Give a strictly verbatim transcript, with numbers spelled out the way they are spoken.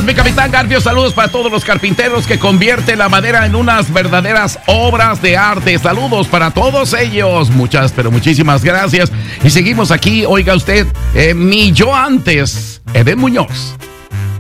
Gracias, mi capitán Garfio. Saludos para todos los carpinteros que convierten la madera en unas verdaderas obras de arte. Saludos para todos ellos. Muchas, pero muchísimas gracias. Y seguimos aquí. Oiga usted, eh, mi yo antes, Edén Muñoz.